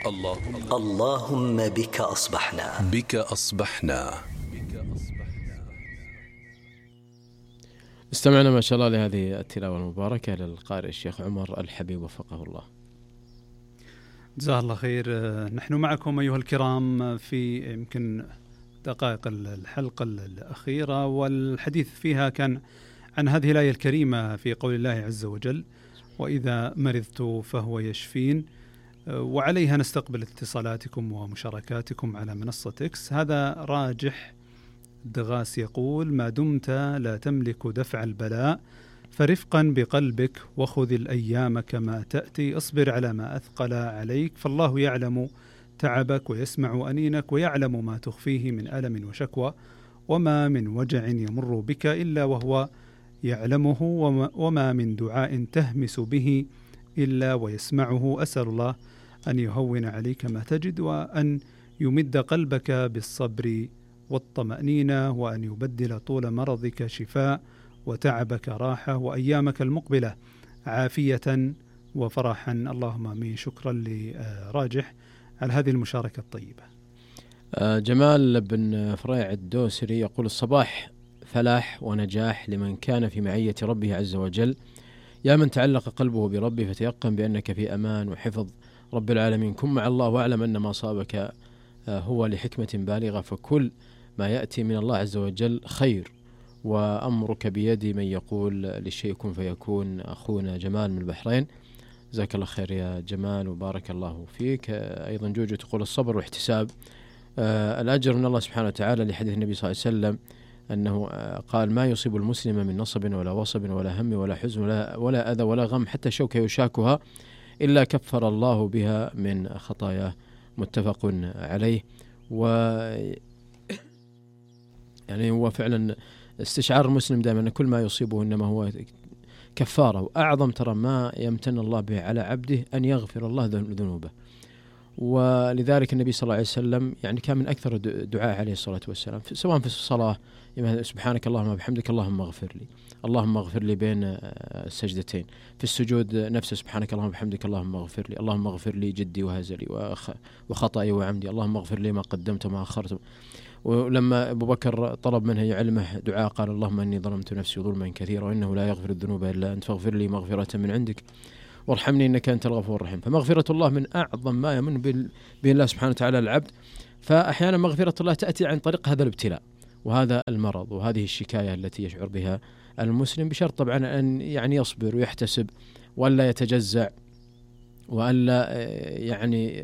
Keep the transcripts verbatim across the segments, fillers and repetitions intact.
اللهم اللهم بك أصبحنا بك أصبحنا. استمعنا ما شاء الله لهذه التلاوة المباركة للقارئ الشيخ عمر الحبيب وفقه الله. جزاه الله خير. نحن معكم أيها الكرام في يمكن دقائق الحلقة الأخيرة، والحديث فيها كان عن هذه الآية الكريمة في قول الله عز وجل: وإذا مرضت فهو يشفين. وعليها نستقبل اتصالاتكم ومشاركاتكم على منصة إكس. هذا راجح دغاس يقول: ما دمت لا تملك دفع البلاء فرفقا بقلبك وخذ الأيام كما تأتي، اصبر على ما أثقل عليك فالله يعلم تعبك ويسمع أنينك ويعلم ما تخفيه من ألم وشكوى، وما من وجع يمر بك إلا وهو يعلمه، وما من دعاء تهمس به إلا ويسمعه. أسأل الله أن يهون عليك ما تجد، وأن يمد قلبك بالصبر والطمأنينة، وأن يبدل طول مرضك شفاء وتعبك راحة وأيامك المقبلة عافية وفرحا. اللهم آمين. شكرا لراجح على هذه المشاركة الطيبة. جمال بن فريع الدوسري يقول: الصباح فلاح ونجاح لمن كان في معية ربه عز وجل. يا من تعلق قلبه بربه فتيقن بأنك في أمان وحفظ رب العالمين. كن مع الله واعلم أن ما صابك هو لحكمة بالغة، فكل ما يأتي من الله عز وجل خير، وأمرك بيد من يقول للشيء كن فيكون. أخونا جمال من البحرين، جزاك الله خير يا جمال وبارك الله فيك. أيضا جوجو تقول: الصبر واحتساب آه الأجر من الله سبحانه وتعالى، لحديث النبي صلى الله عليه وسلم أنه قال: ما يصيب المسلم من نصب ولا وصب ولا هم ولا حزن ولا, ولا أذى ولا غم حتى شوكة يشاكها إلا كفر الله بها من خطاياه. متفق عليه. و يعني هو فعلا استشعار المسلم دائما أن كل ما يصيبه إنما هو كفارة، وأعظم ترى ما يمتن الله به على عبده أن يغفر الله ذنوبه. ولذلك النبي صلى الله عليه وسلم يعني كان من أكثر دعاء عليه الصلاة والسلام سواء في الصلاة: سبحانك اللهم وبحمدك اللهم اغفر لي، اللهم اغفر لي بين السجدتين. في السجود نفسه: سبحانك اللهم وبحمدك اللهم اغفر لي، اللهم اغفر لي جدي وهزلي وخطأي وعمدي، اللهم اغفر لي ما قدمت وما أخرت. ولما أبو بكر طلب منه يعلمه دعاء قال: اللهم إني ظلمت نفسي ظلما كثيرا وإنه لا يغفر الذنوب إلا أنت فاغفر لي مغفرة من عندك وارحمني إنك أنت الغفور الرحيم. فمغفرة الله من أعظم ما يمن به الله سبحانه وتعالى العبد. فأحيانا مغفرة الله تأتي عن طريق هذا الابتلاء وهذا المرض وهذه الشكاية التي يشعر بها المسلم، بشرط طبعا أن يعني يصبر ويحتسب وألا يتجزع وألا يعني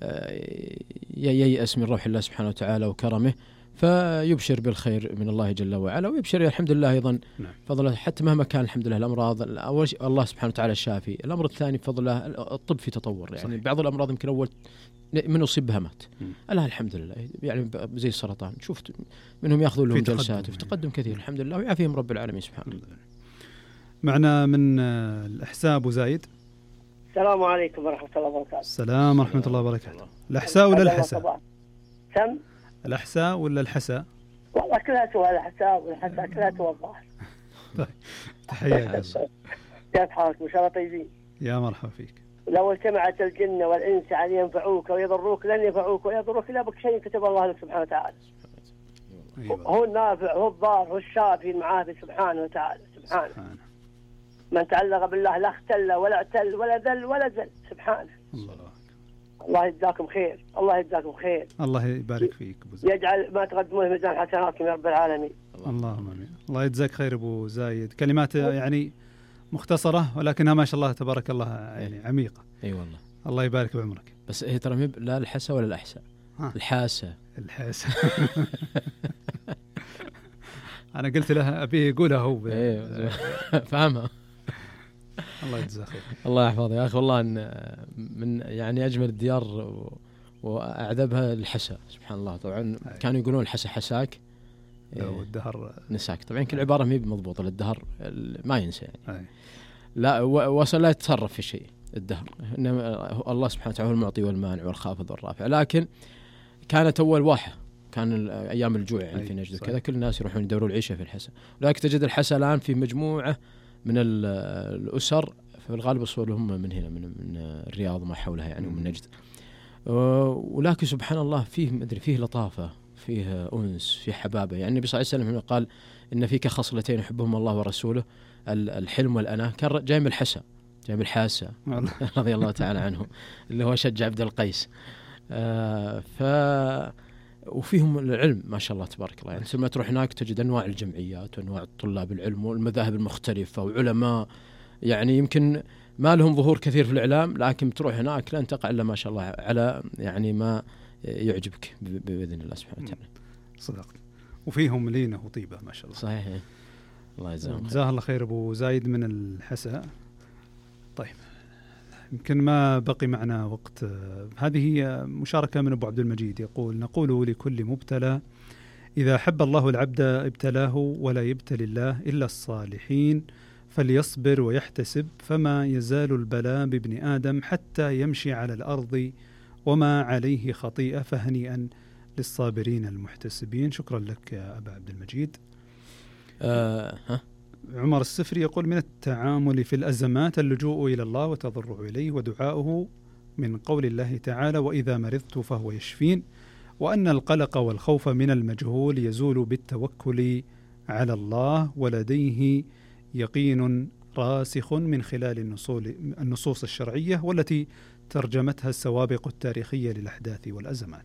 ييأس من روح الله سبحانه وتعالى وكرمه، فيبشر بالخير من الله جل وعلا، ويبشر الحمد لله أيضا فضله. حتى مهما كان الحمد لله الأمراض، أول شيء الله سبحانه وتعالى الشافي. الأمر الثاني بفضل الله الطب في تطور، يعني صحيح. بعض الأمراض يمكن أول من أصيب بها مات، الله الحمد لله، يعني زي السرطان شفت منهم يأخذون لهم جلسات وفي تقدم كثير الحمد لله، ويعافيهم رب العالمين سبحانه. معنا من الأحساء أبو زايد. السلام عليكم ورحمة الله وبركاته. السلام ورحمة الله وبركاته. الأحساء ولا الحساء؟ كم؟ الأحساء ولا الحساء؟ والله كلها سوى الحساء والحساء كلها سوى الظاهر. طيب تحية. كيف حالكم؟ إن شاء الله طيبين. يا مرحبا فيك. لو اجتمعت الجن والإنس أن ينفعوك ويضروك لن ينفعوك ويضروك إلا بشيء كتب الله لك سبحانه وتعالى. هو النافع هو الضار هو الشافي المعافي سبحانه وتعالى. سبحانه. سبحانه. من تعلق بالله لا اختل ولا اعتل ولا ذل ولا زل. سبحانه. الله الله يجزاكم خير. الله يجزاكم خير. الله يبارك فيك أبو زايد. يجعل ما تقدموه ميزان حسناتكم يا رب العالمين. اللهم آمين. الله يجزاك خير أبو زايد. كلمات يعني مختصرة ولكنها ما شاء الله تبارك الله يعني عميقة. اي أيوة والله. الله يبارك بعمرك. بس هي ترى لا الحسا ولا الأحساء، الحاسة. الحاسة. أنا قلت لها أبيه يقولها هو. فهمها. الله يجزاه خير. الله يحفظه يا أخي. والله إن من يعني أجمل الديار وأعذبها الحسا سبحان الله. طبعا أي. كانوا يقولون الحسا حساك لو الدهر نساك. طبعا كل عبارة مي بمضبوطة للدهر ما ينسى يعني. أي. لا وصل لا يتصرف في شيء الدهر، إنما الله سبحانه وتعالى هو المعطي والمانع والخافض والرافع. لكن كانت أول واحة كان أيام الجوع يعني في نجد وكذا كل الناس يروحون يدوروا العيشة في الحسا، ولكن تجد الحسا الآن في مجموعة من الأسر في الغالب أصولهم من هنا من من الرياض وما حولها يعني ومن نجد. ولكن سبحان الله فيه مدري فيه لطافة، فيه أنس، فيه حبابة. يعني النبي صلى الله عليه وسلم قال إن فيك خصلتين يحبهم الله ورسوله، الحلم والأناة. كان جاي من الحسا، جاي من الحاسة رضي الله تعالى عنه اللي هو شجع عبد القيس. آه ف وفيهم العلم ما شاء الله تبارك الله. يعني لما تروح هناك تجد أنواع الجمعيات وأنواع طلاب العلم والمذاهب المختلفة وعلماء، يعني يمكن ما لهم ظهور كثير في الإعلام، لكن تروح هناك لن تقع إلا ما شاء الله على يعني ما يعجبك بإذن الله سبحانه وتعالى. صدقت. وفيهم لينة وطيبة ما شاء الله. صحيح. الله يجزاهم جزاه الله خير أبو زايد من الحساء. طيب يمكن ما بقي معنا وقت. هذه مشاركة من أبو عبد المجيد يقول: نقول لكل مبتلى إذا حب الله العبد ابتلاه، ولا يبتلي الله إلا الصالحين، فليصبر ويحتسب، فما يزال البلاء بابن آدم حتى يمشي على الأرض وما عليه خطيئة، فهنيئا للصابرين المحتسبين. شكرا لك يا أبا عبد المجيد. أه ها؟ عمر السفري يقول: من التعامل في الأزمات اللجوء إلى الله وتضرع إليه ودعاؤه، من قول الله تعالى: وإذا مرضت فهو يشفين، وأن القلق والخوف من المجهول يزول بالتوكل على الله، ولديه يقين راسخ من خلال النصوص الشرعية والتي ترجمتها السوابق التاريخية للأحداث والأزمات.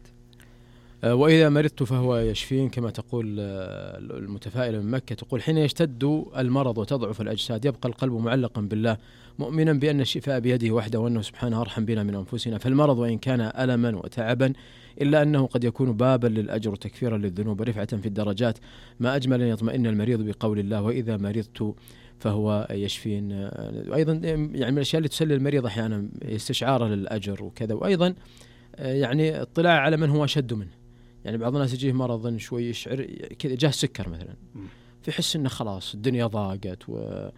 وإذا مرضت فهو يشفين، كما تقول المتفائلة من مكة، تقول: حين يشتد المرض وتضعف الأجساد يبقى القلب معلقا بالله، مؤمنا بأن الشفاء بيده وحده، وأنه سبحانه أرحم بنا من أنفسنا. فالمرض وإن كان ألما وتعبا إلا أنه قد يكون بابا للأجر وتكفيرا للذنوب ورفعة في الدرجات. ما أجمل أن يطمئن المريض بقول الله: وإذا مرضت فهو يشفين. أيضا يعني من الأشياء اللي تسلي المريض أحيانا استشعاره للأجر وكذا، وأيضا يعني اطلاع على من هو أشد منه. يعني بعض الناس يجيه مرض شوي يشعر كذا، جاه سكر مثلا، في حس إنه خلاص الدنيا ضاقت و...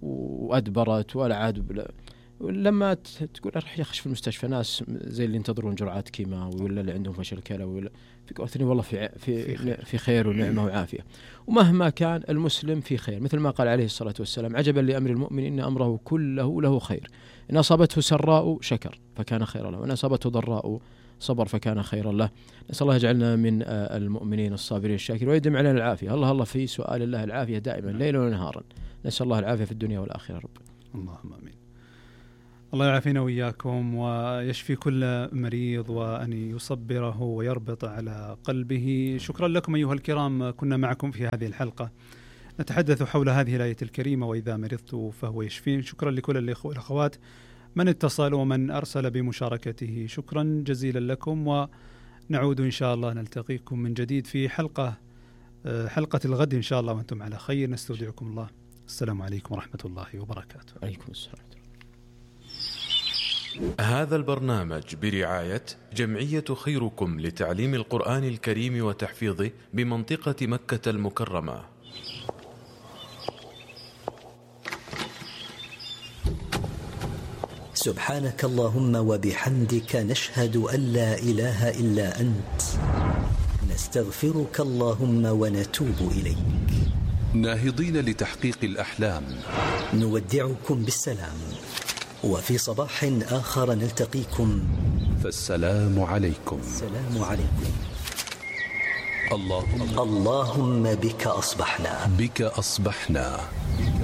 وأدبرت ولا عاد بلا. لما تقول أروح يخش في المستشفى ناس زي اللي ينتظرون جرعات كيماوي ولا اللي عندهم فشل كلوي ولا في قولتني والله في في في خير ونعمة وعافية. ومهما كان المسلم في خير، مثل ما قال عليه الصلاة والسلام: عجبا لأمر المؤمن إن أمره كله له خير، إن أصابته سراء شكر فكان خيرا له، وإن أصابته ضراء صبر فكان خيرا له. نسأل الله يجعلنا من المؤمنين الصابرين الشاكرين ويدم علينا العافية. الله الله في سؤال الله العافية دائما ليلا ونهارا. نسأل الله العافية في الدنيا والآخرة رب. اللهم آمين. الله يعافينا وإياكم ويشفي كل مريض، وأن يصبره ويربط على قلبه. شكرا لكم أيها الكرام، كنا معكم في هذه الحلقة نتحدث حول هذه الآية الكريمة: وإذا مرضت فهو يشفين. شكرا لكل الإخوة والأخوات من اتصل ومن أرسل بمشاركته، شكرا جزيلا لكم. ونعود إن شاء الله نلتقيكم من جديد في حلقة حلقة الغد إن شاء الله وأنتم على خير. نستودعكم الله. السلام عليكم ورحمة الله وبركاته. عليكم السلام. هذا البرنامج برعاية جمعية خيركم لتعليم القرآن الكريم وتحفيظه بمنطقة مكة المكرمة. سبحانك اللهم وبحمدك، نشهد أن لا إله إلا أنت، نستغفرك اللهم ونتوب إليك. ناهضين لتحقيق الأحلام، نودعكم بالسلام، وفي صباح آخر نلتقيكم، فالسلام عليكم. السلام عليكم. اللهم اللهم بك أصبحنا بك أصبحنا